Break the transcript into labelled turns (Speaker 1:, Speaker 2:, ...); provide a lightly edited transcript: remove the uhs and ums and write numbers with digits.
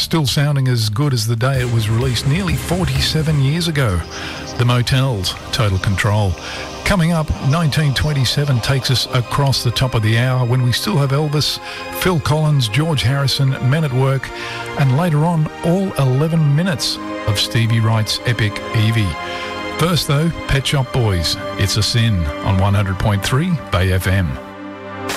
Speaker 1: still sounding as good as the day it was released nearly 47 years ago. The Motels, Total Control. Coming up, 1927 takes us across the top of the hour when we still have Elvis, Phil Collins, George Harrison, Men at Work, and later on, all 11 minutes of Stevie Wright's epic Evie. First though, Pet Shop Boys, It's a Sin on 100.3 Bay FM.